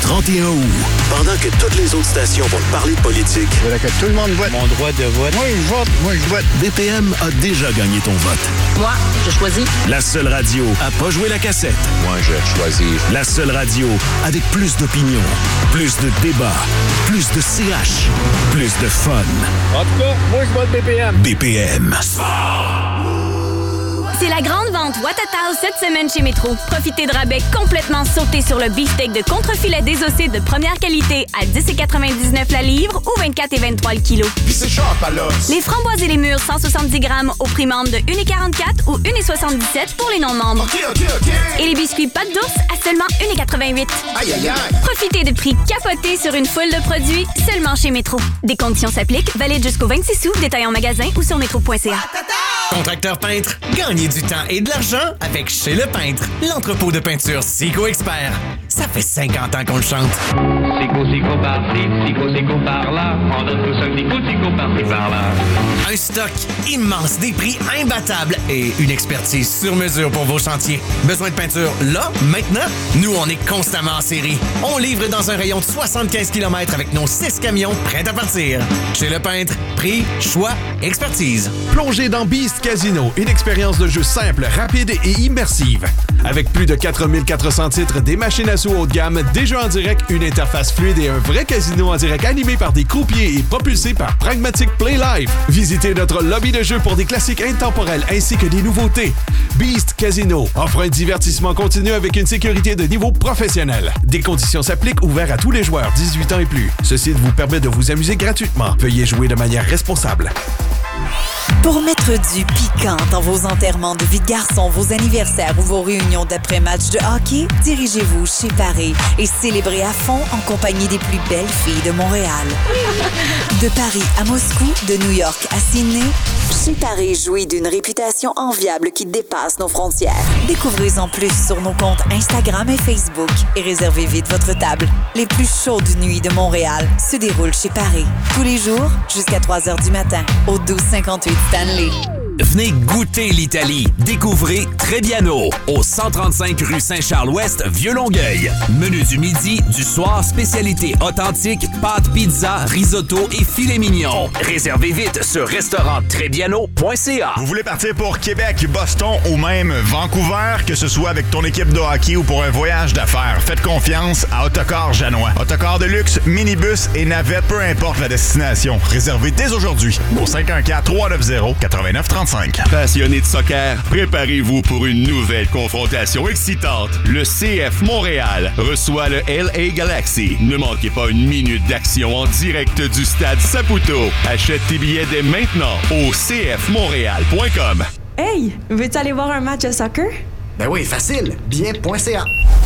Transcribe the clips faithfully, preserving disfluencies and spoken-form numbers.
trente et un août, pendant que toutes les autres stations vont parler de politique. Je voudrais que tout le monde vote. Mon droit de vote. Moi, je vote. Moi, je vote. B P M a déjà gagné ton vote. Moi, je choisis. La seule radio à pas jouer la cassette. Moi, je choisis. La seule radio avec plus d'opinion, plus de débats, plus de C H, plus de fun. En tout cas, moi, je vote B P M. B P M. C'est la grande vente Watatao cette semaine chez Métro. Profitez de rabais complètement sautés sur le beefsteak de contrefilet désossé de première qualité à dix virgule quatre-vingt-dix-neuf la livre ou vingt-quatre et vingt-trois le kilo. Les framboises et les mûres cent soixante-dix grammes au prix membre de un virgule quarante-quatre ou un virgule soixante-dix-sept pour les non-membres. Okay, okay, okay. Et les biscuits pâte d'ours à seulement un virgule quatre-vingt-huit. Aïe, aïe, aïe. Profitez de prix capotés sur une foule de produits seulement chez Métro. Des conditions s'appliquent, valide jusqu'au vingt-six août, détail en magasin ou sur métro point c a. Contracteur peintre, gagnez du temps et de l'argent avec Chez Le Peintre, l'entrepôt de peinture Sico Expert. Ça fait cinquante ans qu'on le chante. Sico, Sico par-ci, Sico, Sico par-là. On donne tous un petit coup de Sico par-ci, par-là. Un stock immense, des prix imbattables et une expertise sur mesure pour vos chantiers. Besoin de peinture là, maintenant? Nous, on est constamment en série. On livre dans un rayon de soixante-quinze kilomètres avec nos six camions prêts à partir. Chez Le Peintre, prix, choix, expertise. Plongez dans Beast Casino, une expérience de jeu simple, rapide et immersive. Avec plus de quatre mille quatre cents titres, des machines à sous haut de gamme, des jeux en direct, une interface fluide et un vrai casino en direct animé par des croupiers et propulsé par Pragmatic Play Live. Visitez notre lobby de jeu pour des classiques intemporels ainsi que des nouveautés. Beast Casino offre un divertissement continu avec une sécurité de niveau professionnel. Des conditions s'appliquent, ouvert à tous les joueurs dix-huit ans et plus. Ce site vous permet de vous amuser gratuitement. Veuillez jouer de manière responsable. Pour mettre du piquant dans vos enterrements de vie de garçon, vos anniversaires ou vos réunions d'après-match de hockey, dirigez-vous chez Paris et célébrez à fond en compagnie des plus belles filles de Montréal. De Paris à Moscou, de New York à Sydney, chez Paris jouit d'une réputation enviable qui dépasse nos frontières. Découvrez-en plus sur nos comptes Instagram et Facebook et réservez vite votre table. Les plus chaudes nuits de Montréal se déroulent chez Paris. Tous les jours jusqu'à trois heures du matin au douze cinquante-huit Stanley. Venez goûter l'Italie. Découvrez Trebbiano au cent trente-cinq rue Saint-Charles-Ouest, Vieux-Longueuil. Menu du midi, du soir, spécialité authentique, pâtes, pizza, risotto et filet mignon. Réservez vite sur restaurant trebbiano point c a. Vous voulez partir pour Québec, Boston ou même Vancouver, que ce soit avec ton équipe de hockey ou pour un voyage d'affaires, faites confiance à Autocar Janois. Autocar de luxe, minibus et navette, peu importe la destination. Réservez dès aujourd'hui au cinq un quatre, trois neuf zéro, neuf neuf trois cinq. Passionnés de soccer, préparez-vous pour une nouvelle confrontation excitante. Le C F Montréal reçoit le L A Galaxy. Ne manquez pas une minute d'action en direct du stade Saputo. Achète tes billets dès maintenant au c f montréal point com. Hey, veux-tu aller voir un match de soccer? Ben oui, facile. billet point c a.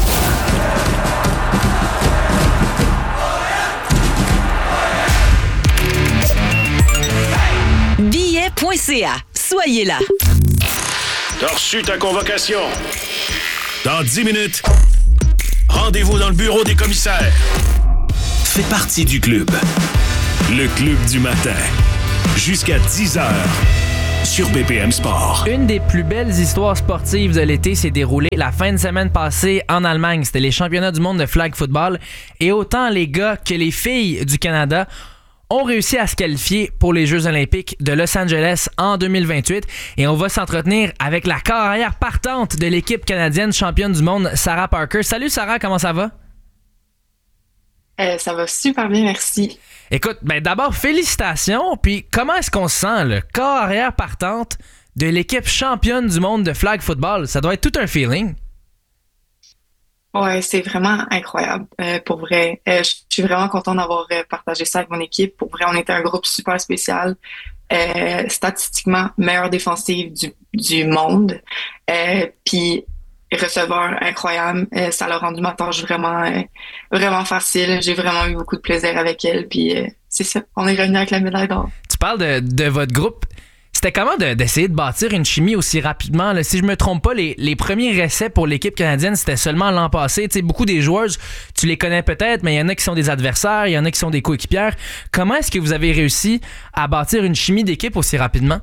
billet point c a. Soyez là. T'as reçu ta convocation. Dans dix minutes, rendez-vous dans le bureau des commissaires. Fais partie du club. Le club du matin. Jusqu'à dix heures. Sur B P M Sport. Une des plus belles histoires sportives de l'été s'est déroulée la fin de semaine passée en Allemagne. C'était les championnats du monde de flag football. Et autant les gars que les filles du Canada ont réussi à se qualifier pour les Jeux olympiques de Los Angeles en deux mille vingt-huit. Et on va s'entretenir avec la carrière partante de l'équipe canadienne championne du monde, Sarah Parker. Salut Sarah, comment ça va? Euh, ça va super bien, merci. Écoute, ben d'abord, félicitations. Puis comment est-ce qu'on se sent, le carrière partante de l'équipe championne du monde de flag football? Ça doit être tout un feeling. Ouais, c'est vraiment incroyable. Euh, pour vrai, euh, je suis vraiment contente d'avoir euh, partagé ça avec mon équipe. Pour vrai, on était un groupe super spécial. Euh, statistiquement, meilleure défensive du, du monde. Euh, puis receveur incroyable. Euh, ça l'a rendu ma tâche vraiment, euh, vraiment facile. J'ai vraiment eu beaucoup de plaisir avec elle. Puis euh, c'est ça, on est revenu avec la médaille d'or. Tu parles de, de votre groupe. C'était comment de, d'essayer de bâtir une chimie aussi rapidement? Là? Si je me trompe pas, les, les premiers essais pour l'équipe canadienne, c'était seulement l'an passé. Tu sais, beaucoup des joueurs, tu les connais peut-être, mais il y en a qui sont des adversaires, il y en a qui sont des coéquipières. Comment est-ce que vous avez réussi à bâtir une chimie d'équipe aussi rapidement?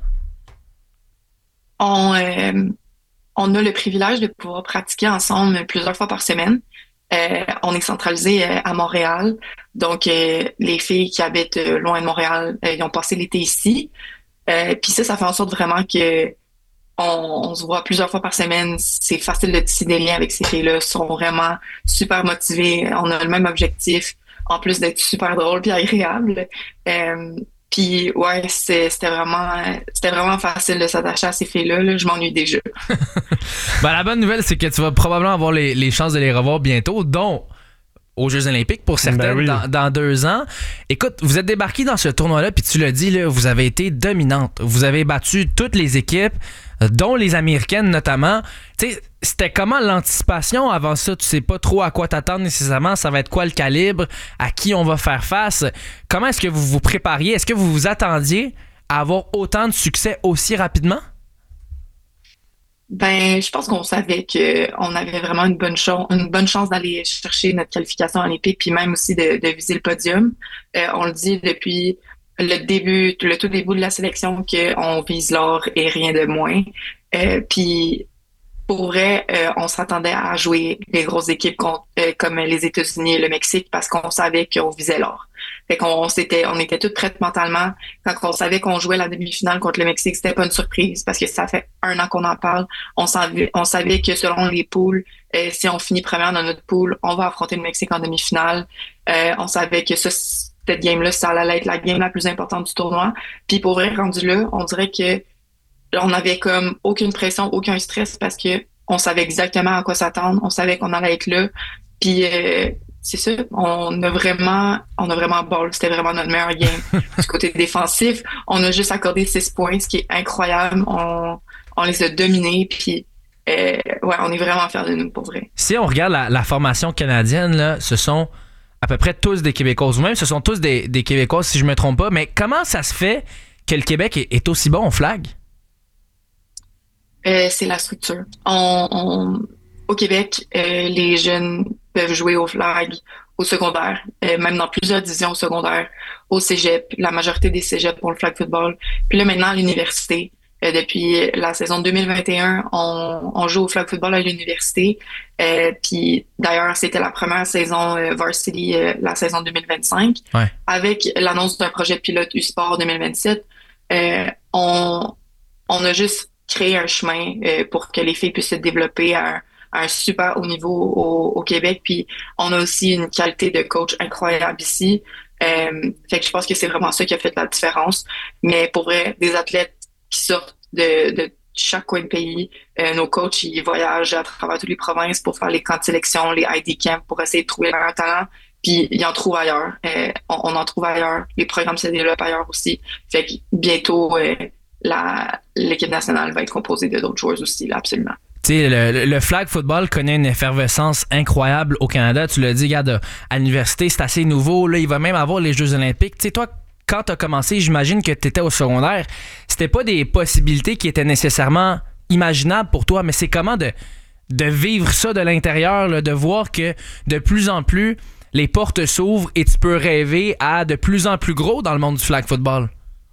On, euh, on a le privilège de pouvoir pratiquer ensemble plusieurs fois par semaine. Euh, on est centralisé euh, à Montréal. Donc, euh, les filles qui habitent euh, loin de Montréal, euh, ils ont passé l'été ici. Euh, Puis ça, ça fait en sorte vraiment que on, on se voit plusieurs fois par semaine. C'est facile de tisser des liens avec ces filles-là. Ils sont vraiment super motivées. On a le même objectif, en plus d'être super drôle puis agréable. Euh, Puis ouais, c'est, c'était vraiment c'était vraiment facile de s'attacher à ces filles-là. Là. Je m'ennuie déjà. Ben, la bonne nouvelle, c'est que tu vas probablement avoir les, les chances de les revoir bientôt, dont aux Jeux olympiques pour certaines Ben oui. dans, dans deux ans. Écoute, vous êtes débarqué dans ce tournoi-là, puis tu l'as dit, là, vous avez été dominante. Vous avez battu toutes les équipes, dont les Américaines notamment. Tu sais, c'était comment l'anticipation avant ça? Tu sais pas trop à quoi t'attendre nécessairement. Ça va être quoi le calibre? À qui on va faire face? Comment est-ce que vous vous prépariez? Est-ce que vous vous attendiez à avoir autant de succès aussi rapidement? Ben, je pense qu'on savait qu'on avait vraiment une bonne chance, une bonne chance d'aller chercher notre qualification olympique, puis même aussi de, de viser le podium. Euh, on le dit depuis le début, le tout début de la sélection qu'on vise l'or et rien de moins. Euh, puis pour vrai, euh, on s'attendait à jouer les grosses équipes contre, euh, comme les États-Unis et le Mexique parce qu'on savait qu'on visait l'or. Fait qu'on on s'était, on était toutes prêtes mentalement. Quand on savait qu'on jouait la demi-finale contre le Mexique, c'était pas une surprise parce que ça fait un an qu'on en parle. On savait, on savait que selon les poules, euh, si on finit première dans notre poule, on va affronter le Mexique en demi-finale. Euh, on savait que ça, cette game-là, ça allait être la game la plus importante du tournoi. Puis pour vrai, rendu là, on dirait que on avait comme aucune pression, aucun stress parce que on savait exactement à quoi s'attendre. On savait qu'on allait être là. Puis euh, c'est ça, on a vraiment, on a vraiment ball. C'était vraiment notre meilleur game. Du côté défensif, on a juste accordé six points, ce qui est incroyable. On, on les a dominés. Puis euh, ouais, on est vraiment fiers de nous pour vrai. Si on regarde la, la formation canadienne, là, ce sont à peu près tous des Québécoises. Ou même, ce sont tous des, des Québécoises, si je me trompe pas. Mais comment ça se fait que le Québec est, est aussi bon au flag? Euh, c'est la structure. On, on, au Québec, euh, les jeunes peuvent jouer au flag au secondaire, euh, même dans plusieurs divisions au secondaire, au cégep. La majorité des cégeps ont le flag football. Puis là, maintenant, à l'université, euh, depuis la saison deux mille vingt et un, on, on joue au flag football à l'université. Euh, puis d'ailleurs, c'était la première saison euh, varsity, euh, la saison deux mille vingt-cinq. Ouais. Avec l'annonce d'un projet pilote U-Sport deux mille vingt-sept, euh, on, on a juste créer un chemin euh, pour que les filles puissent se développer à un, à un super haut niveau au, au Québec. Puis on a aussi une qualité de coach incroyable ici. Euh, fait que je pense que c'est vraiment ça qui a fait la différence. Mais pour vrai, des athlètes qui sortent de, de chaque coin de pays, euh, nos coachs, ils voyagent à travers toutes les provinces pour faire les camps de sélection, les I D camps, pour essayer de trouver leur talent. Puis ils en trouvent ailleurs. Euh, on, on en trouve ailleurs. Les programmes se développent ailleurs aussi. Fait que bientôt... Euh, La, l'équipe nationale va être composée de d'autres joueurs aussi, là, absolument. Tu sais, le, le flag football connaît une effervescence incroyable au Canada. Tu l'as dit, regarde, à l'université, c'est assez nouveau. Là, il va même avoir les Jeux olympiques. Tu sais, toi, quand tu as commencé, j'imagine que tu étais au secondaire. C'était pas des possibilités qui étaient nécessairement imaginables pour toi, mais c'est comment de, de vivre ça de l'intérieur, là, de voir que de plus en plus, les portes s'ouvrent et tu peux rêver à de plus en plus gros dans le monde du flag football.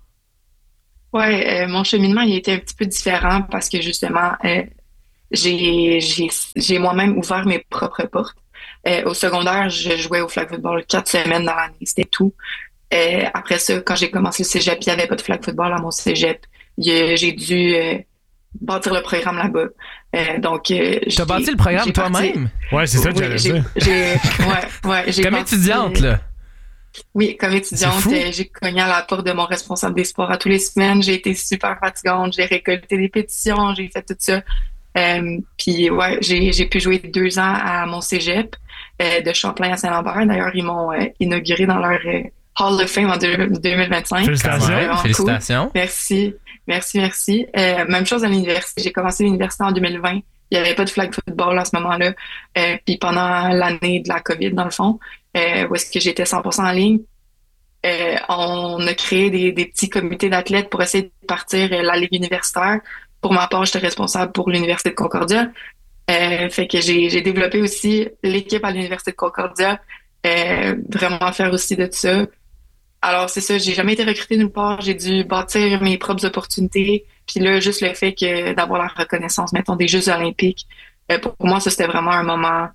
Ouais, euh, mon cheminement il a été un petit peu différent parce que justement, euh, j'ai, j'ai, j'ai moi-même ouvert mes propres portes. Euh, au secondaire, je jouais au flag football quatre semaines dans l'année, c'était tout. Euh, après ça, quand j'ai commencé le cégep, il n'y avait pas de flag football à mon cégep. Il, j'ai dû euh, bâtir le programme là-bas. Euh, donc, euh, t'as bâti le programme toi-même? Ouais, c'est ça que oui, j'allais j'ai, dire. J'ai, ouais, ouais, j'ai Comme bâti, étudiante, là. Oui, comme étudiante, euh, j'ai cogné à la porte de mon responsable des sports à tous les semaines. J'ai été super fatigante. J'ai récolté des pétitions. J'ai fait tout ça. Euh, puis, ouais, j'ai, j'ai pu jouer deux ans à mon cégep euh, de Champlain à Saint-Lambert. D'ailleurs, ils m'ont euh, inauguré dans leur euh, Hall of Fame en deux mille vingt-cinq. Félicitations. Félicitations. Cool. Merci. Merci, merci. Euh, même chose à l'université. J'ai commencé l'université en deux mille vingt. Il n'y avait pas de flag football à ce moment-là. Euh, puis pendant l'année de la COVID, dans le fond, euh, où est-ce que j'étais cent pour cent en ligne, euh, on a créé des, des petits comités d'athlètes pour essayer de partir euh, la ligue universitaire. Pour ma part, j'étais responsable pour l'Université de Concordia. Euh, fait que j'ai, j'ai développé aussi l'équipe à l'Université de Concordia. Euh, vraiment faire aussi de ça. Alors, c'est ça, j'ai jamais été recrutée nulle part. J'ai dû bâtir mes propres opportunités. Puis là, juste le fait que d'avoir la reconnaissance, mettons, des Jeux olympiques, euh, pour moi, ça, c'était vraiment un moment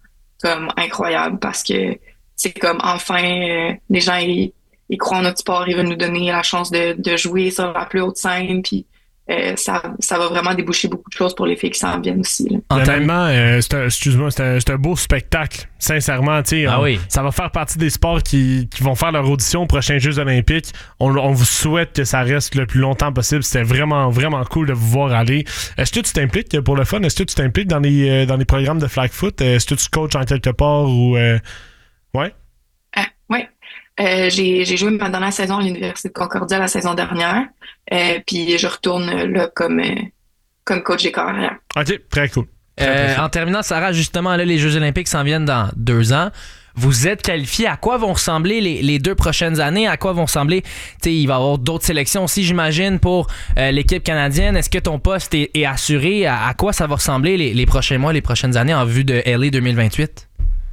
comme incroyable parce que c'est comme enfin euh, les gens ils, ils croient en notre sport, ils veulent nous donner la chance de, de jouer sur la plus haute scène, puis euh, ça, ça va vraiment déboucher beaucoup de choses pour les filles qui s'en viennent aussi. Là. Honnêtement, euh, c'est un, excuse-moi, c'est un, c'est un beau spectacle, sincèrement. Tu sais, ah on, oui. Ça va faire partie des sports qui, qui vont faire leur audition aux prochains Jeux olympiques. On, on vous souhaite que ça reste le plus longtemps possible. C'était vraiment, vraiment cool de vous voir aller. Est-ce que tu t'impliques pour le fun? Est-ce que tu t'impliques dans les, euh, dans les programmes de flag foot? Est-ce que tu coaches en quelque part ou... Euh... Ouais? Euh, oui. Euh, j'ai, j'ai joué ma dernière saison à l'Université de Concordia la saison dernière. Euh, puis je retourne là comme, euh, comme coach des carrières. OK, très cool. Très, euh, très cool. En terminant, Sarah, justement, là, les Jeux olympiques s'en viennent dans deux ans. Vous êtes qualifiés. À quoi vont ressembler les, les deux prochaines années? À quoi vont ressembler? T'sais, il va y avoir d'autres sélections aussi, j'imagine, pour euh, l'équipe canadienne. Est-ce que ton poste est, est assuré? À, à quoi ça va ressembler les, les prochains mois, les prochaines années en vue de L A deux mille vingt-huit?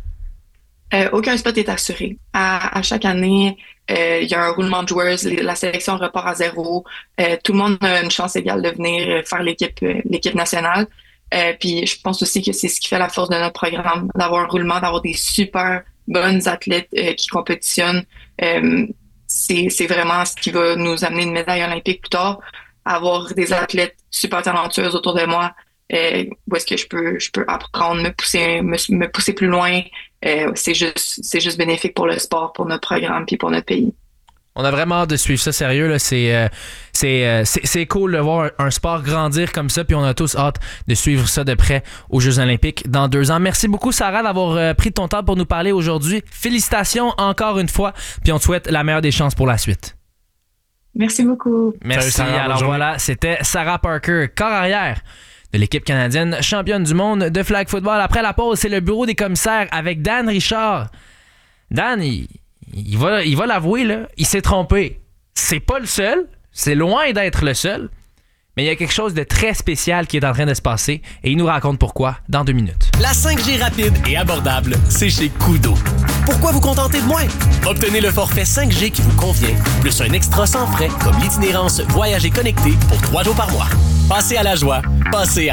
Euh, aucun spot est assuré. À, à chaque année, il euh, y a un roulement de joueurs, la sélection repart à zéro. Euh, tout le monde a une chance égale de venir faire l'équipe, l'équipe nationale. Euh, puis je pense aussi que c'est ce qui fait la force de notre programme, d'avoir un roulement, d'avoir des super bonnes athlètes euh, qui compétitionnent. Euh, c'est, c'est vraiment ce qui va nous amener une médaille olympique plus tard. Avoir des athlètes super talentueuses autour de moi, euh, où est-ce que je peux, je peux apprendre, me pousser, me, me pousser plus loin. Euh, c'est juste, c'est juste bénéfique pour le sport, pour notre programme puis pour notre pays. On a vraiment hâte de suivre ça, sérieux. Là. C'est, euh, c'est, euh, c'est, c'est cool de voir un, un sport grandir comme ça, puis on a tous hâte de suivre ça de près aux Jeux olympiques dans deux ans. Merci beaucoup, Sarah, d'avoir euh, pris ton temps pour nous parler aujourd'hui. Félicitations encore une fois, puis on te souhaite la meilleure des chances pour la suite. Merci beaucoup. Merci. Salut, Sarah, Alors voilà, c'était Sarah Parker, corps arrière de l'équipe canadienne, championne du monde de flag football. Après la pause, c'est le bureau des commissaires avec Dan Richard. Dan, il... Il va, il va l'avouer, là, il s'est trompé. C'est pas le seul, c'est loin d'être le seul, mais il y a quelque chose de très spécial qui est en train de se passer et il nous raconte pourquoi dans deux minutes. La cinq G rapide et abordable, c'est chez Koodo. Pourquoi vous contenter de moins? Obtenez le forfait cinq G qui vous convient, plus un extra sans frais comme l'itinérance Voyager connecté pour trois jours par mois. Passez à la joie, passez à...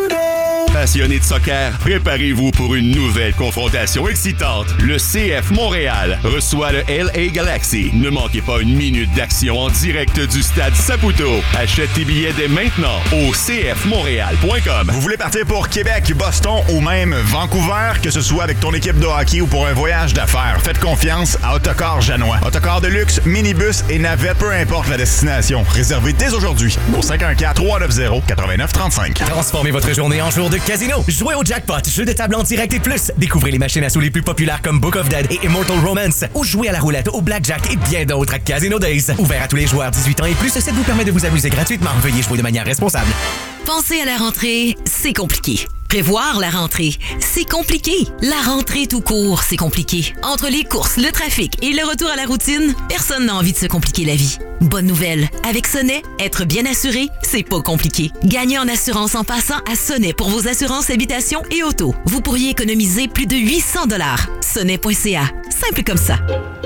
Passionnés de soccer, préparez-vous pour une nouvelle confrontation excitante. Le C F Montréal reçoit le L A Galaxy. Ne manquez pas une minute d'action en direct du stade Saputo. Achète tes billets dès maintenant au c f montréal point com. Vous voulez partir pour Québec, Boston ou même Vancouver, que ce soit avec ton équipe de hockey ou pour un voyage d'affaires, faites confiance à Autocar Janois. Autocar de luxe, minibus et navette, peu importe la destination. Réservez dès aujourd'hui au cinq un quatre, trois neuf zéro, neuf neuf trois cinq. Transformez votre journée en jour de casino. Jouez au jackpot, jeu de table en direct et plus. Découvrez les machines à sous les plus populaires comme Book of Dead et Immortal Romance. Ou jouez à la roulette, au blackjack et bien d'autres à Casino Days. Ouvert à tous les joueurs dix-huit ans et plus, ça vous permet de vous amuser gratuitement. Veuillez jouer de manière responsable. Penser à la rentrée, c'est compliqué. Prévoir la rentrée, c'est compliqué. La rentrée tout court, c'est compliqué. Entre les courses, le trafic et le retour à la routine, personne n'a envie de se compliquer la vie. Bonne nouvelle, avec Sonnet, être bien assuré, c'est pas compliqué. Gagnez en assurance en passant à Sonnet pour vos assurances habitation et auto. Vous pourriez économiser plus de huit cents dollars. Sonnet point c a. Simple comme ça.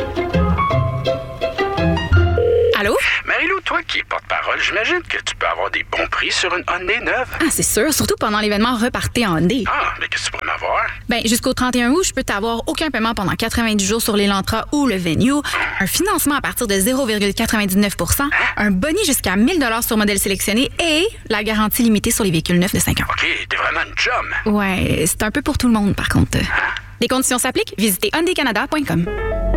Allô? Marie-Lou, toi qui es porte-parole, j'imagine que tu peux avoir des bons prix sur une Hyundai neuve. Ah, c'est sûr, surtout pendant l'événement Repartez en Hyundai. Ah, mais qu'est-ce que tu pourrais m'avoir? Ben, jusqu'au trente et un août, je peux t'avoir aucun paiement pendant quatre-vingt-dix jours sur l'Elantra ou le Venue, un financement à partir de zéro virgule quatre-vingt-dix-neuf pour cent, un boni jusqu'à mille dollars sur modèle sélectionné et la garantie limitée sur les véhicules neufs de cinq ans. OK, t'es vraiment une chum. Ouais, c'est un peu pour tout le monde, par contre. Hein? Les conditions s'appliquent. Visitez hyundai canada point com.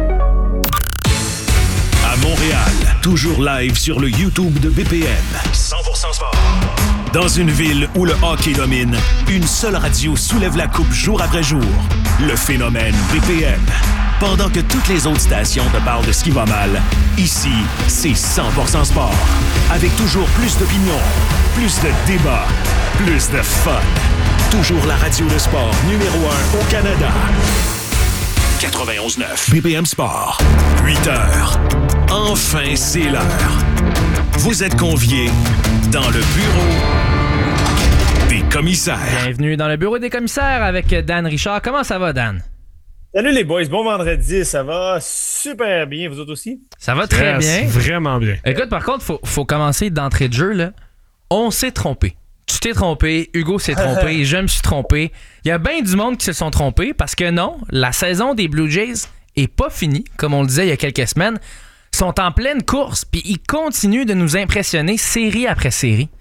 À Montréal, toujours live sur le YouTube de B P M. cent pour cent sport. Dans une ville où le hockey domine, une seule radio soulève la coupe jour après jour. Le phénomène B P M. Pendant que toutes les autres stations te parlent de ce qui va mal, ici, c'est cent pour cent sport. Avec toujours plus d'opinions, plus de débats, plus de fun. Toujours la radio de sport numéro un au Canada. quatre-vingt-onze neuf B P M Sport. huit heures. Enfin, c'est l'heure. Vous êtes conviés dans le bureau des commissaires. Bienvenue dans le bureau des commissaires avec Dan Richard. Comment ça va, Dan? Salut les boys, bon vendredi, ça va super bien, vous autres aussi? Ça va très yes, bien. Vraiment bien. Écoute, par contre, faut, faut commencer d'entrée de jeu, là. On s'est trompé. Tu t'es trompé, Hugo s'est trompé, je me suis trompé. Il y a bien du monde qui se sont trompés parce que non, la saison des Blue Jays est pas finie, comme on le disait il y a quelques semaines. Ils sont en pleine course, puis ils continuent de nous impressionner série après série.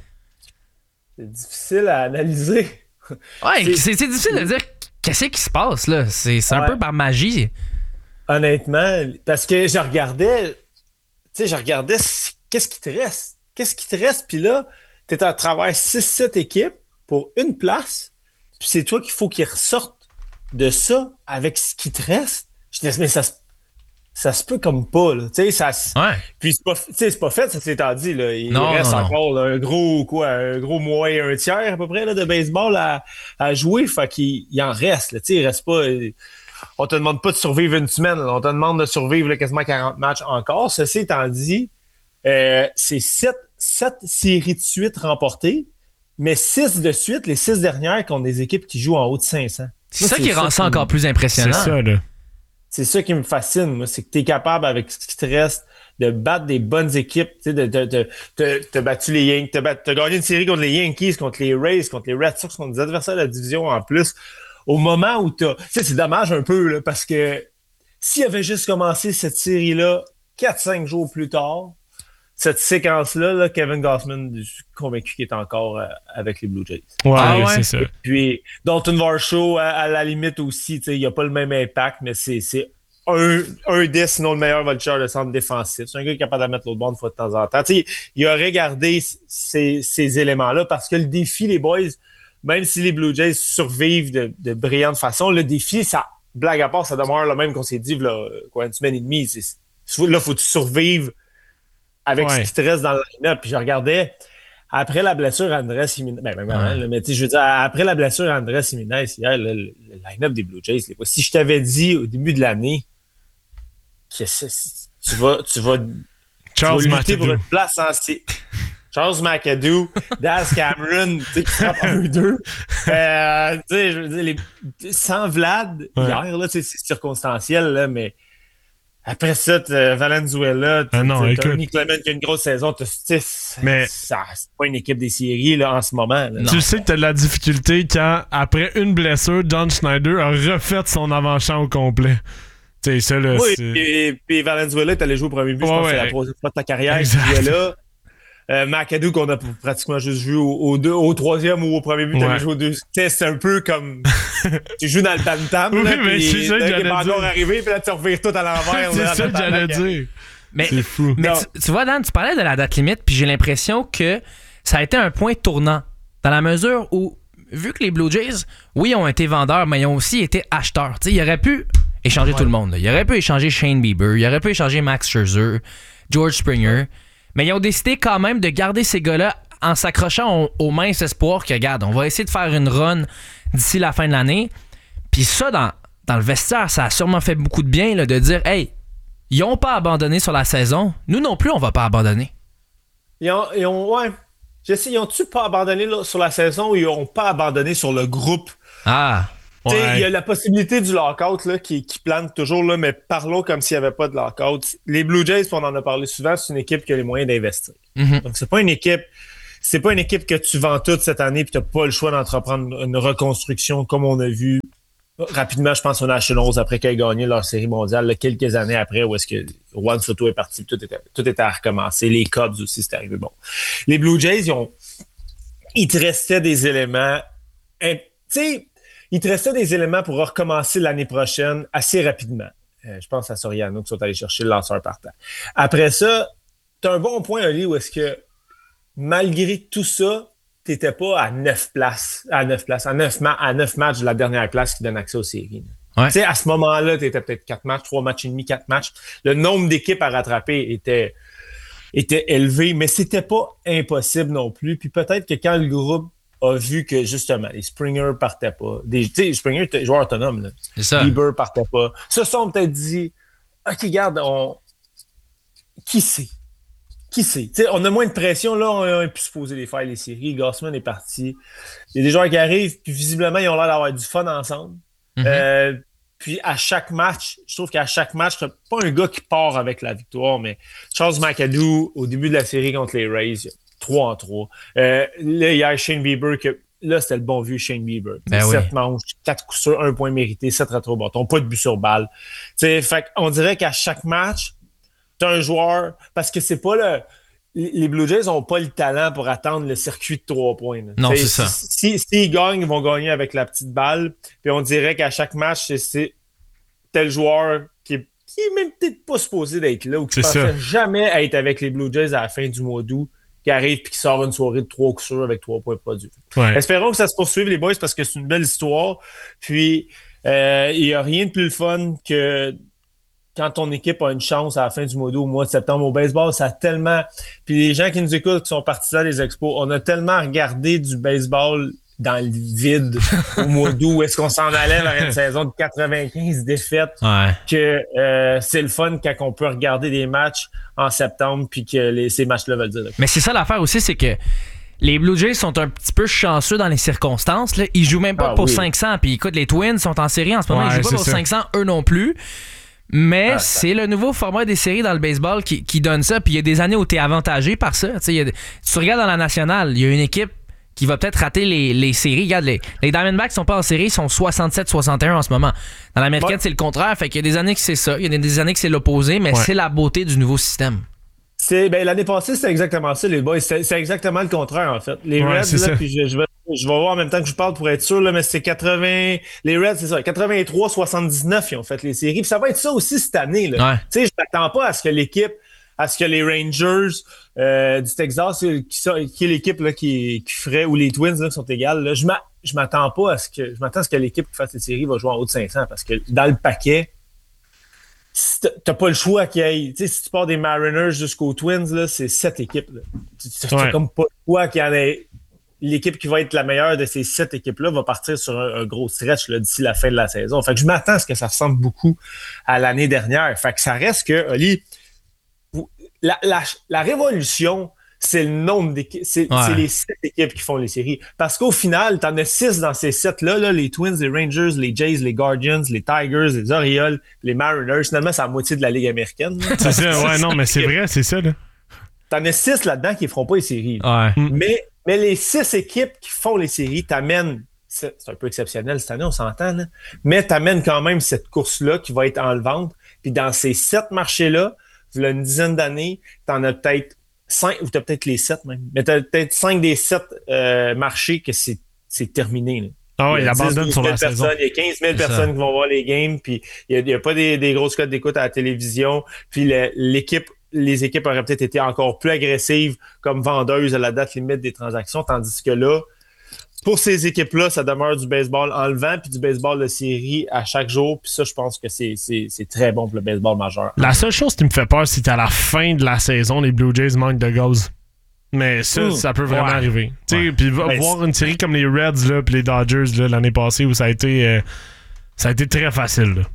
C'est difficile à analyser. Ouais, c'est, c'est, c'est difficile de dire qu'est-ce qui se passe, là. C'est, c'est ouais. un peu par magie. Honnêtement, parce que je regardais, tu sais, je regardais qu'est-ce qui te reste. Qu'est-ce qui te reste, puis là, t'es à travers six sept équipes pour une place, puis c'est toi qu'il faut qu'ils ressortent de ça avec ce qui te reste. Je dis, mais ça, ça se peut comme pas, là. Tu sais, ça. Ouais. Puis c'est pas, c'est pas fait, ça s'est dit, là. Il non, reste non, encore là, un gros, quoi, un gros mois et un tiers à peu près là, de baseball à, à jouer. Fait qu'il il en reste, là. Tu sais, il reste pas. On te demande pas de survivre une semaine, là. On te demande de survivre là, quasiment quarante matchs encore. Ceci étant dit, euh, c'est sept. sept séries de suite remportées, mais six de suite, les six dernières contre des équipes qui jouent en haut de cinq cents. C'est moi, ça c'est qui ça rend ça encore me... plus impressionnant. C'est ça, là. C'est ça qui me fascine, moi, c'est que tu es capable, avec ce qui te reste, de battre des bonnes équipes. Tu sais, de, de, de, de, de battu les Yankees, tu as gagné une série contre les Yankees, contre les Rays, contre les Red Sox, contre des adversaires de la division en plus. Au moment où tu as... Tu sais, c'est dommage un peu, là, parce que s'il avait juste commencé cette série-là quatre cinq jours plus tard, cette séquence-là, là, Kevin Gausman, je suis convaincu qu'il est encore euh, avec les Blue Jays. Ouais, ah ouais, c'est ça. Et puis, Dalton Varsho, à, à la limite aussi, il n'a pas le même impact, mais c'est, c'est un, un des, sinon le meilleur voltigeur de centre défensif. C'est un gars qui est capable de mettre l'autre bord une fois de temps en temps. T'sais, il aurait gardé ces, ces éléments-là parce que le défi, les boys, même si les Blue Jays survivent de, de brillante façon, le défi, ça, blague à part, ça demeure le même qu'on s'est dit, là, quoi, une semaine et demie. C'est, là, faut-tu survivre avec ouais. ce qui te reste dans le line-up. Puis je regardais, après la blessure à Andrés Jiménez, ben, ben, ouais. ben, mais tu sais, je veux dire, après la blessure à Andrés Jiménez, hier, le, le line-up des Blue Jays, si je t'avais dit au début de l'année que c'est, tu vas, tu vas, Charles tu vas lutter McAdoo. pour une place en C. Charles McAdoo, Daz Cameron, tu sais, qui frappe un deux. Euh, tu sais, je veux dire, les, sans Vlad, ouais. hier, là, c'est circonstanciel, là, mais après ça, t'as Valenzuela, t'as, ah non, t'as Tony Clement qui a une grosse saison. Mais ça, c'est pas une équipe des séries là, en ce moment. Là. Tu non. sais que t'as de la difficulté quand, après une blessure, John Schneider a refait son avant-champ au complet. Tu sais, ça, là, oui, c'est... et puis Valenzuela, t'allais jouer au premier but. Ouais, je pense ouais. que c'est la troisième fois de ta carrière. Tu là. Euh, McAdoo, qu'on a pratiquement juste vu au, au, deux, au troisième ou au premier but, t'avais ouais. joué au deux. C'est un peu comme tu joues dans le tam-tam. Oui, là, mais pis, c'est ça que j'allais dire. encore arrivé, puis là, tu revires tout à l'envers. c'est là, ça que j'allais dire. Mais, c'est fou. Mais tu, tu vois, Dan, tu parlais de la date limite, puis j'ai l'impression que ça a été un point tournant. Dans la mesure où, vu que les Blue Jays, oui, ont été vendeurs, mais ils ont aussi été acheteurs. T'sais, ils auraient pu échanger ouais. tout le monde. Là. Ils auraient pu échanger Shane Bieber, ils auraient pu échanger Max Scherzer, George Springer. Ouais. Mais ils ont décidé quand même de garder ces gars-là en s'accrochant au, au mince espoir que, regarde, on va essayer de faire une run d'ici la fin de l'année. Puis ça, dans, dans le vestiaire, ça a sûrement fait beaucoup de bien là, de dire, hey, ils n'ont pas abandonné sur la saison. Nous non plus, on va pas abandonner. Ils ont, ils ont ouais. Je sais, ils ont-tu pas abandonné là, sur la saison ou ils n'ont pas abandonné sur le groupe? Ah! Il ouais. y a la possibilité du lockout là, qui, qui plane toujours, là, mais parlons comme s'il n'y avait pas de lockout. Les Blue Jays, on en a parlé souvent, c'est une équipe qui a les moyens d'investir. Mm-hmm. Donc, c'est pas une équipe c'est pas une équipe que tu vends toute cette année et tu n'as pas le choix d'entreprendre une reconstruction comme on a vu rapidement, je pense, aux Nationals après qu'ils aient gagné leur série mondiale, là, quelques années après où est-ce que Juan Soto est parti, tout était, tout était à recommencer. Les Cubs aussi, c'est arrivé. Bon. Les Blue Jays, ils ont, il te restait des éléments, tu sais, il te restait des éléments pour recommencer l'année prochaine assez rapidement. Euh, je pense à Soriano qui sont allés chercher le lanceur partant. Après ça, tu as un bon point, Oli, où est-ce que malgré tout ça, tu n'étais pas à neuf places, à neuf places, à neuf, ma- à neuf matchs de la dernière place qui donne accès aux séries. Ouais. Tu sais, à ce moment-là, tu étais peut-être quatre matchs, trois matchs et demi, quatre matchs. Le nombre d'équipes à rattraper était, était élevé, mais c'était pas impossible non plus. Puis peut-être que quand le groupe a vu que, justement, les Springer partaient pas, tu sais, Springer était joueur autonome, là. C'est ça. Bieber partait pas. Se sont peut-être dit, OK, regarde, on... qui sait? Qui sait? T'sais, on a moins de pression, là, on a pu se poser les faire les séries. Gausman est parti. Il y a des joueurs qui arrivent, puis visiblement, ils ont l'air d'avoir du fun ensemble. Mm-hmm. Euh, puis à chaque match, je trouve qu'à chaque match, c'est pas un gars qui part avec la victoire, mais Charles McAdoo, au début de la série contre les Rays, trois en trois. Euh, là, il y a Shane Bieber que là, c'était le bon vieux Shane Bieber. Ben sept oui. manches, quatre coups sûrs, un point mérité, sept rétro bâtons, pas de but sur balle. T'sais, fait on dirait qu'à chaque match, t'as un joueur, parce que c'est pas le. Les Blue Jays n'ont pas le talent pour attendre le circuit de trois points. Là. Non, T'sais, c'est ça. Si, si, s'ils gagnent, ils vont gagner avec la petite balle. Puis on dirait qu'à chaque match, c'est, c'est tel joueur qui est, qui est même peut-être pas supposé d'être là ou qui ne pensait jamais être avec les Blue Jays à la fin du mois d'août, qui arrive et qui sort une soirée de trois coups sûrs avec trois points produits. Ouais. Espérons que ça se poursuive, les boys, parce que c'est une belle histoire. Puis, euh, il n'y a rien de plus le fun que quand ton équipe a une chance à la fin du mois d'août, au mois de septembre au baseball. Ça a tellement... Puis les gens qui nous écoutent, qui sont partisans des expos, on a tellement regardé du baseball dans le vide au mois d'août, où est-ce qu'on s'en allait vers une saison de quatre-vingt-quinze défaites, ouais. que euh, c'est le fun quand on peut regarder des matchs en septembre puis que les, ces matchs-là veulent dire. Mais c'est ça l'affaire aussi, c'est que les Blue Jays sont un petit peu chanceux dans les circonstances. Là. Ils jouent même pas ah, pour oui. cinq cents. Puis écoute, les Twins sont en série en ce moment. Ouais, ils jouent pas pour ça. cinq cents, eux non plus. Mais Ah, c'est le nouveau format des séries dans le baseball qui, qui donne ça. Puis il y a des années où tu es avantagé par ça. Tu sais, il y a, tu regardes dans la nationale, il y a une équipe qui va peut-être rater les, les séries. Regarde, les, les Diamondbacks sont pas en série, ils sont soixante-sept soixante et un en ce moment. Dans l'américaine, ouais. c'est le contraire. Fait qu'il y a des années que c'est ça, il y a des années que c'est l'opposé, mais ouais. c'est la beauté du nouveau système. C'est, ben, l'année passée, c'était exactement ça, les boys. C'est, c'est exactement le contraire, en fait. Les ouais, Reds, là, puis je, je, vais, je vais voir en même temps que je parle pour être sûr, là, mais c'est quatre-vingts... Les Reds, c'est ça, quatre-vingt-trois soixante-dix-neuf, ils ont fait les séries. Puis ça va être ça aussi cette année, là. Ouais. Tu sais, je m'attends pas à ce que l'équipe, à ce que les Rangers euh, du Texas, qui, qui est l'équipe là, qui, qui ferait, ou les Twins là, qui sont égales, là, je, m'a, je m'attends pas à ce que, je m'attends à ce que l'équipe qui fasse les séries va jouer en haut de cinq cents, parce que dans le paquet, t'as pas le choix qu'il y ait. Tu sais, si tu pars des Mariners jusqu'aux Twins, là, c'est sept équipes. Là. T'as ouais. comme pas le choix qu'il y en ait. L'équipe qui va être la meilleure de ces sept équipes-là va partir sur un, un gros stretch là, d'ici la fin de la saison. Fait que je m'attends à ce que ça ressemble beaucoup à l'année dernière. Fait que ça reste que, Oli, la, la, la révolution, c'est le nombre d'équipes. C'est, ouais. c'est les sept équipes qui font les séries. Parce qu'au final, t'en as six dans ces sept-là, là, les Twins, les Rangers, les Jays, les Guardians, les Tigers, les Orioles, les Mariners. Finalement, c'est la moitié de la Ligue américaine. Là. C'est ça, ouais, non, mais c'est vrai, c'est ça, là. T'en as six là-dedans qui ne feront pas les séries. Ouais. Mais, mais les six équipes qui font les séries t'amènent, c'est, c'est un peu exceptionnel cette année, on s'entend, là, mais t'amènent quand même cette course-là qui va être enlevante. Puis dans ces sept marchés-là, il y a une dizaine d'années, t'en as peut-être cinq, ou t'as peut-être les sept même, mais t'as peut-être cinq des sept euh, marchés que c'est, c'est terminé. Là. Ah ouais, il, il abandonne sur la saison. Il y a quinze mille personnes ça. Qui vont voir les games, puis il n'y a, a pas des, des grosses cotes d'écoute à la télévision, puis le, l'équipe, les équipes auraient peut-être été encore plus agressives comme vendeuses à la date limite des transactions, tandis que là, pour ces équipes-là, ça demeure du baseball enlevant puis du baseball de série à chaque jour. Puis ça, je pense que c'est, c'est, c'est très bon pour le baseball majeur. La seule chose qui me fait peur, c'est qu'à la fin de la saison, les Blue Jays manquent de gaz. Mais ça, mmh. ça peut vraiment ouais. arriver. Ouais. Puis ben, voir une série comme les Reds là, puis les Dodgers là, l'année passée où ça a été, euh, ça a été très facile. Là.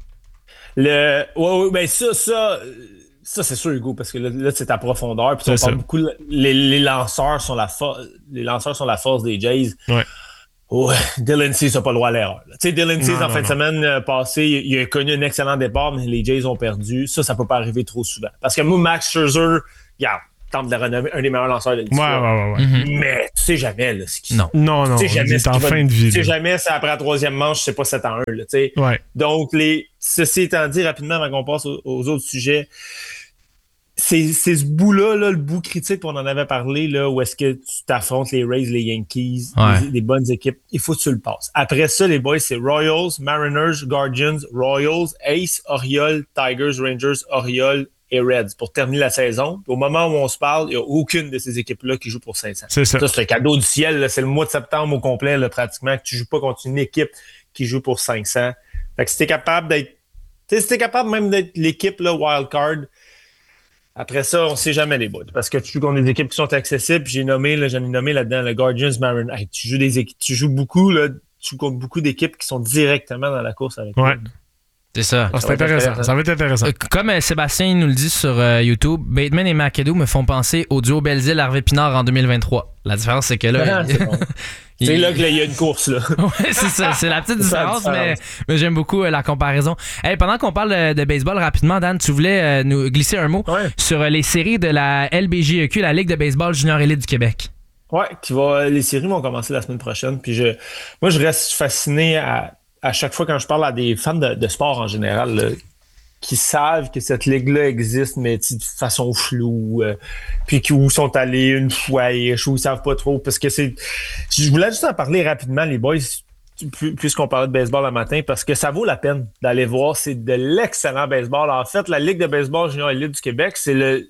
Le, ouais, ouais, ben ça, ça... Ça, c'est sûr, Hugo, parce que là, là c'est ta profondeur. Puis on parle beaucoup, les, les lanceurs sont la force, les lanceurs sont la force des Jays. Ouais. Ouais, Dylan Cease n'a pas le droit à l'erreur. Tu sais, Dylan Cease, en non, fin non. de semaine euh, passée, il, il a connu un excellent départ, mais les Jays ont perdu. Ça, ça peut pas arriver trop souvent. Parce que moi, Max Scherzer, regarde, tente de le renommer un des meilleurs lanceurs de l'histoire. Ouais, ouais, ouais. ouais. Mm-hmm. Mais tu sais jamais, là, ce qui... Non. Non, non, tu sais jamais c'est en fin va... de vie. Tu sais jamais, c'est après la troisième manche, c'est pas sept à un, là, tu sais. Ouais. Donc, les... ceci étant dit, rapidement, avant qu'on passe aux, aux autres sujets, C'est, c'est ce bout-là, là, le bout critique, on en avait parlé, là, où est-ce que tu t'affrontes les Rays, les Yankees, ouais. les, les bonnes équipes. Il faut que tu le passes. Après ça, les boys, c'est Royals, Mariners, Guardians, Royals, Ace, Orioles, Tigers, Rangers, Orioles et Reds pour terminer la saison. Au moment où on se parle, il n'y a aucune de ces équipes-là qui joue pour cinq cents. C'est ça. Ça, c'est un cadeau du ciel. Là. C'est le mois de septembre au complet, là, pratiquement, que tu ne joues pas contre une équipe qui joue pour cinq cents. Fait que si t'es capable d'être... Tu sais, si t'es capable même d'être l'équipe, là, wild card, après ça, on ne sait jamais les boys. Parce que tu joues contre des équipes qui sont accessibles. J'ai nommé, là, j'en ai nommé là-dedans le Guardians, Mariners. Hey, tu joues des équipes, tu joues beaucoup, là, tu joues contre beaucoup d'équipes qui sont directement dans la course avec ouais. eux. C'est ça. Ah, c'est ça intéressant. intéressant. Ça va être intéressant. Comme euh, Sébastien nous le dit sur euh, YouTube, Bateman et McAdoo me font penser au duo Belzile-Harvey Pinard en deux mille vingt-trois. La différence, c'est que là... c'est bon. il... C'est là qu'il y a une course, là. ouais, c'est ça. C'est la petite différence, mais, mais j'aime beaucoup euh, la comparaison. Hey, pendant qu'on parle de, de baseball, rapidement, Dan, tu voulais euh, nous glisser un mot ouais. sur euh, les séries de la L B J E Q, la Ligue de baseball junior élite du Québec. Ouais, qui va, les séries vont commencer la semaine prochaine. Puis je, moi, je reste fasciné à... à chaque fois quand je parle à des fans de, de sport en général, là, qui savent que cette ligue-là existe, mais de façon floue, euh, puis où sont allés une fois, et où ils savent pas trop, parce que c'est... Je voulais juste en parler rapidement, les boys, puisqu'on parlait de baseball le matin, parce que ça vaut la peine d'aller voir. C'est de l'excellent baseball. En fait, la Ligue de baseball junior élite du Québec, c'est le...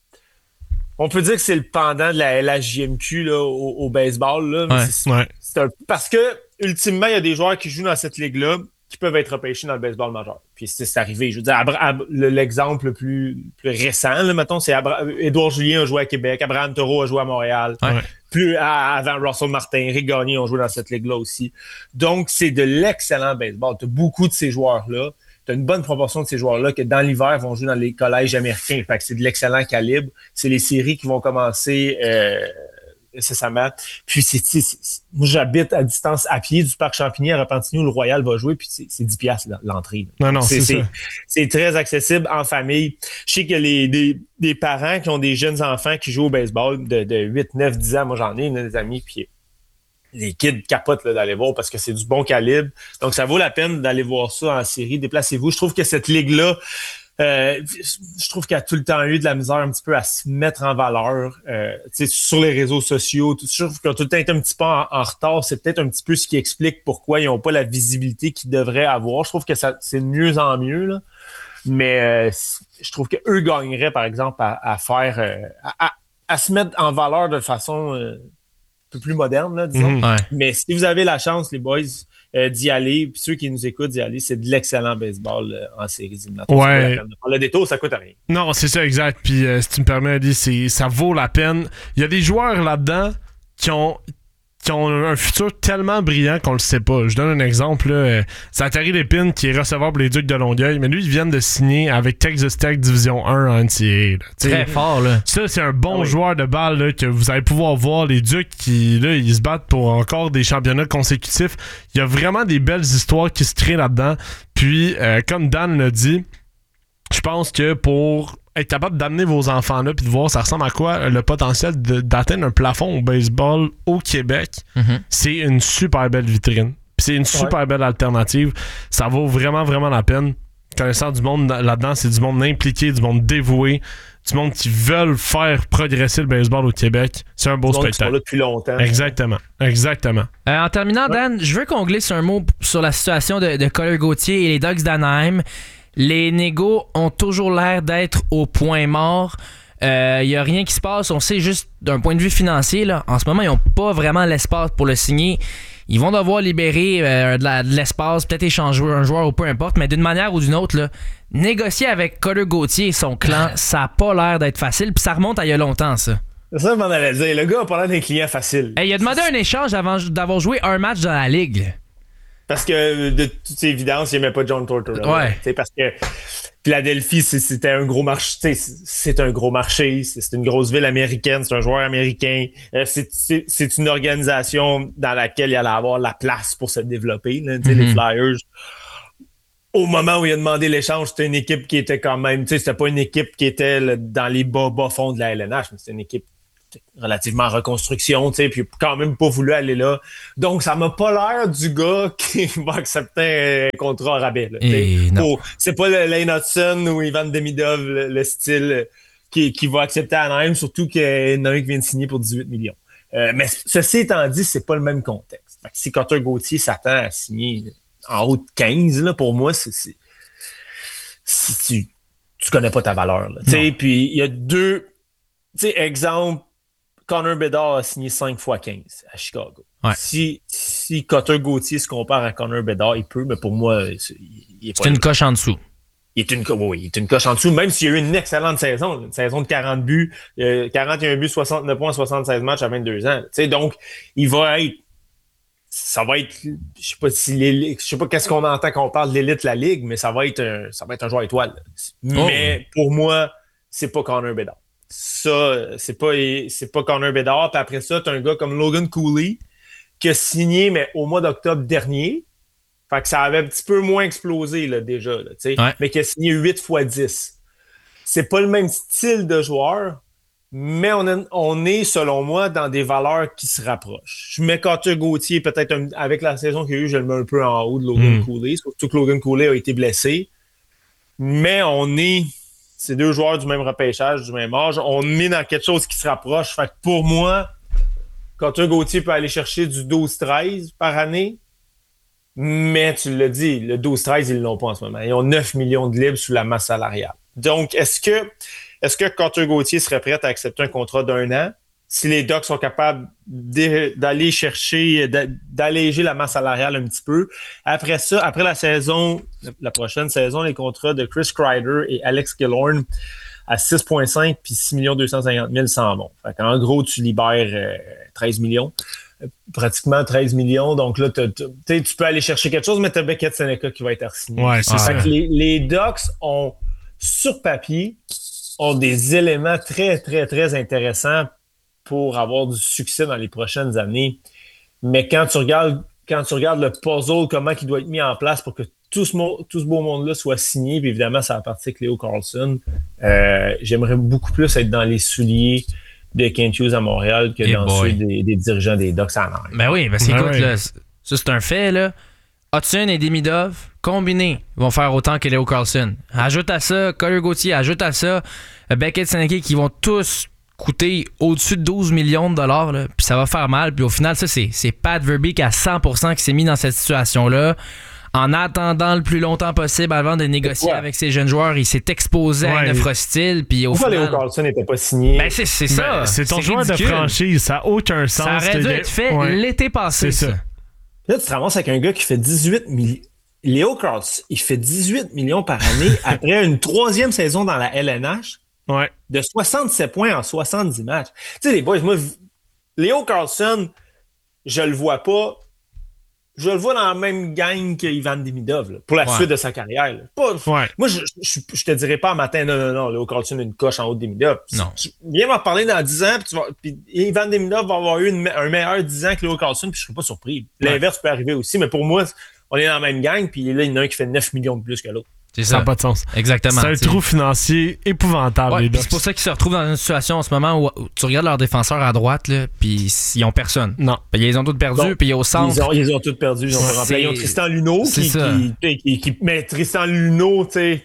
On peut dire que c'est le pendant de la L H J M Q là, au, au baseball. Là, ouais, c'est, ouais. c'est un... Parce que ultimement, il y a des joueurs qui jouent dans cette ligue-là qui peuvent être repêchés dans le baseball majeur. Puis c'est, c'est arrivé. Je veux dire, Abra- Ab- l'exemple le plus, plus récent, là, mettons, c'est Abra- Édouard Julien a joué à Québec, Abraham Taureau a joué à Montréal. Ouais. Plus à, avant Russell Martin, Rick Gagné ont joué dans cette ligue-là aussi. Donc, c'est de l'excellent baseball. Tu as beaucoup de ces joueurs-là. Tu as une bonne proportion de ces joueurs-là qui, dans l'hiver, vont jouer dans les collèges américains. Fait que c'est de l'excellent calibre. C'est les séries qui vont commencer... Euh, incessamment. Puis c'est, c'est, c'est, moi j'habite à distance à pied du parc Champigny à Repentigny où le Royal va jouer, puis c'est, c'est dix piastres l'entrée. Non, non, c'est, c'est, c'est, c'est très accessible en famille. Je sais que les des, des parents qui ont des jeunes enfants qui jouent au baseball de, de huit, neuf, dix ans, moi j'en ai des amis, puis les kids capotent là, d'aller voir parce que c'est du bon calibre. Donc ça vaut la peine d'aller voir ça en série. Déplacez-vous. Je trouve que cette ligue-là, Euh, je trouve qu'elle a tout le temps eu de la misère un petit peu à se mettre en valeur euh, sur les réseaux sociaux. Tout, je trouve qu'ils ont tout le temps été un petit peu en, en retard. C'est peut-être un petit peu ce qui explique pourquoi ils n'ont pas la visibilité qu'ils devraient avoir. Je trouve que ça, c'est de mieux en mieux, là. Mais euh, je trouve qu'eux gagneraient, par exemple, à, à faire euh, à, à, à se mettre en valeur de façon euh, un peu plus moderne, là, disons. Mmh, ouais. Mais si vous avez la chance, les boys, Euh, d'y aller, puis ceux qui nous écoutent d'y aller, c'est de l'excellent baseball euh, en séries éliminatoires. Ouais. Le détour, ça coûte rien. Non, c'est ça, exact. Puis euh, si tu me permets, Adi, c'est, ça vaut la peine. Il y a des joueurs là-dedans qui ont, qui ont un futur tellement brillant qu'on le sait pas. Je donne un exemple. Là, euh, Zachary Lépine, qui est receveur pour les Ducs de Longueuil, mais lui, ils viennent de signer avec Texas Tech Division un en N C A A. Là. Très fort, là. Ça, c'est un bon ah oui. joueur de balle là, que vous allez pouvoir voir. Les Ducs qui, là, ils se battent pour encore des championnats consécutifs. Il y a vraiment des belles histoires qui se créent là-dedans. Puis, euh, comme Dan l'a dit, je pense que pour être capable d'amener vos enfants là puis de voir ça ressemble à quoi le potentiel de, d'atteindre un plafond au baseball au Québec, mm-hmm. c'est une super belle vitrine. Puis c'est une super ouais. belle alternative. Ça vaut vraiment, vraiment la peine. Connaissant du monde là-dedans, c'est du monde impliqué, du monde dévoué, du monde qui veulent faire progresser le baseball au Québec. C'est un beau spectacle. Qui sont là depuis longtemps. Exactement. Exactement. Euh, en terminant, Dan, ouais. je veux qu'on glisse un mot sur la situation de, de Colin Gauthier et les Ducks d'Anaheim. Les négos ont toujours l'air d'être au point mort. Il euh, n'y a rien qui se passe. On sait juste d'un point de vue financier, là, en ce moment, ils n'ont pas vraiment l'espace pour le signer. Ils vont devoir libérer euh, de, la, de l'espace, peut-être échanger un joueur ou peu importe, mais d'une manière ou d'une autre, là, négocier avec Colin Gauthier et son clan, ça n'a pas l'air d'être facile. Puis ça remonte à il y a longtemps, ça. C'est ça que je m'en allais dire. Le gars a pas l'air d'un client facile. Hey, il a demandé un échange avant d'avoir joué un match dans la ligue. Parce que, de toute évidence, il n'aimait pas John Tortorella. Ouais. T'sais, parce que Philadelphie, c'est, c'était un gros marché. C'est un gros marché. C'est, c'est une grosse ville américaine. C'est un joueur américain. Euh, c'est, c'est, c'est une organisation dans laquelle il allait avoir la place pour se développer. Là, mm-hmm. Les Flyers, au moment où il a demandé l'échange, c'était une équipe qui était quand même... C'était pas une équipe qui était là, dans les bas, bas fonds de la L N H, mais c'était une équipe relativement en reconstruction, tu sais, puis quand même pas voulu aller là. Donc, ça m'a pas l'air du gars qui va accepter un contrat rabais. Là, pour, c'est pas le Lane Hudson ou Ivan Demidov, le, le style qui, qui va accepter Anaheim, surtout qu'il y en a un qui vient de signer pour dix-huit millions. Euh, mais ceci étant dit, c'est pas le même contexte. Fait que si Cutter Gauthier s'attend à signer en haut de quinze, là, pour moi, c'est, c'est, c'est tu, tu connais pas ta valeur. Tu sais, puis il y a deux, tu sais, exemple, Connor Bedard a signé cinq fois quinze à Chicago. Ouais. Si, si Cutter Gauthier se compare à Connor Bedard, il peut, mais pour moi, c'est, il est pas c'est une coche en dessous. Il est une, oui, il est une coche en dessous, même s'il y a eu une excellente saison, une saison de quarante buts, euh, quarante et un buts, soixante-neuf points, soixante-seize matchs à vingt-deux ans. Tu sais, donc, il va être ça va être, je sais pas si l'élite, je sais pas qu'est-ce qu'on entend quand on parle de l'élite de la ligue, mais ça va être un, ça va être un joueur étoile. Oh. Mais pour moi, c'est pas Connor Bedard. Ça, c'est pas, c'est pas Connor Bedard. Puis après ça, t'as un gars comme Logan Cooley qui a signé, mais au mois d'octobre dernier. Fait que ça avait un petit peu moins explosé, là, déjà, là, tu sais. Ouais. Mais qui a signé huit fois dix. C'est pas le même style de joueur, mais on, a, on est, selon moi, dans des valeurs qui se rapprochent. Je mets Carter Gauthier, peut-être un, avec la saison qu'il y a eu, je le mets un peu en haut de Logan mm. Cooley, surtout que Logan Cooley a été blessé. Mais on est, c'est deux joueurs du même repêchage, du même âge. On est dans quelque chose qui se rapproche. Fait que pour moi, Carter Gauthier peut aller chercher du douze treize par année. Mais tu l'as dit, le douze treize, ils l'ont pas en ce moment. Ils ont neuf millions de libres sous la masse salariale. Donc, est-ce que est-ce que Carter Gauthier serait prêt à accepter un contrat d'un an si les Ducks sont capables d'aller chercher, d'alléger la masse salariale un petit peu? Après ça, après la saison, la prochaine saison, les contrats de Chris Kreider et Alex Killorn à six virgule cinq puis six millions deux cent cinquante mille s'en vont. Fait qu'en gros, tu libères euh, treize millions. Pratiquement treize millions. Donc là, t'as, t'as, tu peux aller chercher quelque chose, mais tu as Beckett Seneca qui va être re-signé. Ouais, c'est ça. Les, les Ducks ont, sur papier, ont des éléments très, très, très intéressants pour avoir du succès dans les prochaines années. Mais quand tu regardes, quand tu regardes le puzzle, comment il doit être mis en place pour que tout ce, tout ce beau monde-là soit signé, puis évidemment, ça va partir avec Leo Carlsson, euh, j'aimerais beaucoup plus être dans les souliers de Kent Hughes à Montréal que hey dans boy. ceux des, des dirigeants des Ducks en Angleterre. Ben oui, parce qu'écoute, ouais. là, ça c'est un fait, là. Hudson et Demidov, combinés, vont faire autant que Leo Carlsson. Ajoute à ça, Carter Gauthier, ajoute à ça, Beckett Seneca, qui vont tous coûter au-dessus de douze millions de dollars, là, puis ça va faire mal. Puis au final, ça, c'est, c'est Pat Verbeek à cent pour cent qui s'est mis dans cette situation-là. En attendant le plus longtemps possible avant de négocier ouais. avec ces jeunes joueurs, il s'est exposé ouais. à une offre hostile. Puis au Pourquoi final, Leo Carlsson n'était pas signé? Ben c'est, c'est ça. Ben, c'est ton c'est joueur ridicule. de franchise. Ça n'a aucun sens. Ça aurait dû être fait ouais. l'été passé. C'est ça. ça. Là, tu te ramasses avec un gars qui fait dix-huit millions. Leo Carlsson, il fait dix-huit millions par année après une troisième saison dans la L N H ouais. de soixante-sept points en soixante-dix matchs. Tu sais, les boys, moi, Leo Carlsson, je le vois pas. Je le vois dans la même gang que Ivan Demidov là, pour la ouais. suite de sa carrière. Pas, ouais. Moi, je, je, je te dirais pas un matin, non, non, non, Leo Carlsson a une coche en haut de Demidov. Non. Viens m'en parler dans dix ans, puis, tu vas, puis Ivan Demidov va avoir eu une, un meilleur dix ans que Leo Carlsson, puis je serais pas surpris. L'inverse ouais. peut arriver aussi, mais pour moi, on est dans la même gang, puis là, il y en a un qui fait neuf millions de plus que l'autre. C'est ça ça n'a pas de sens. Exactement. C'est un trou financier épouvantable. Ouais, les c'est pour ça qu'ils se retrouvent dans une situation en ce moment où, où tu regardes leurs défenseurs à droite, là, puis ils ont personne. Non. Ben, ils ont tous perdu, puis au centre. Ils ont, ils ont tous perdu. Ils ont, remplacé, ils ont Tristan Luneau. C'est qui, ça. Qui, qui, qui, mais Tristan Luneau, tu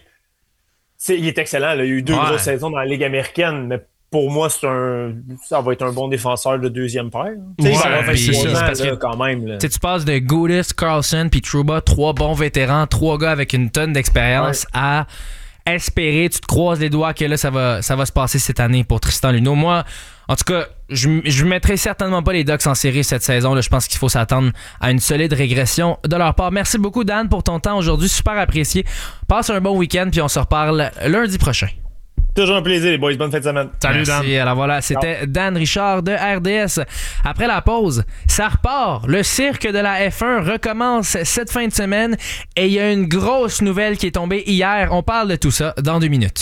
sais, il est excellent. Là. Il y a eu deux ouais. grosses saisons dans la Ligue américaine, mais pour moi, c'est un, ça va être un bon défenseur de deuxième paire. Ouais, ça va faire six ans, parce là, que quand même. Tu passes de Goudis, Carlsson puis Trouba, trois bons vétérans, trois gars avec une tonne d'expérience ouais. à espérer, tu te croises les doigts que là, ça va, ça va se passer cette année pour Tristan Luneau. Moi, en tout cas, je ne mettrai certainement pas les Ducks en série cette saison. Là, je pense qu'il faut s'attendre à une solide régression de leur part. Merci beaucoup, Dan, pour ton temps aujourd'hui. Super apprécié. Passe un bon week-end, puis on se reparle lundi prochain. Toujours un plaisir, les boys. Bonne fin de semaine. Salut, Dan. Alors voilà, c'était Ciao. Dan Richard de R D S. Après la pause, ça repart. Le cirque de la F un recommence cette fin de semaine et il y a une grosse nouvelle qui est tombée hier. On parle de tout ça dans deux minutes.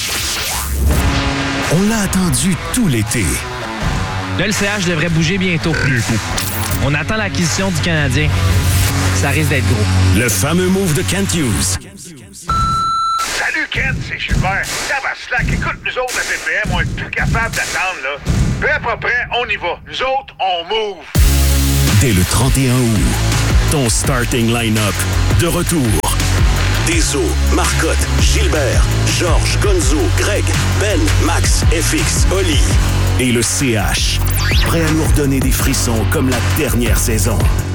On l'a attendu tout l'été. Le L C H devrait bouger bientôt. On attend l'acquisition du Canadien. Ça risque d'être gros. Le fameux move de Kent Hughes. Salut Kent, c'est Gilbert. Tabaslac, écoute, nous autres, à P P M, on est plus capable d'attendre, là. Peu à peu près, on y va. Nous autres, on move. Dès le trente et un août, ton starting line-up de retour. Deso, Marcotte, Gilbert, Georges, Gonzo, Greg, Ben, Max, F X, Oli et le C H. Prêt à nous redonner des frissons comme la dernière saison.